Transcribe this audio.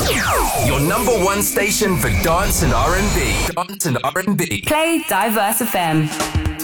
Your number one station for dance and R&B. Dance and R&B. Play Diverse FM.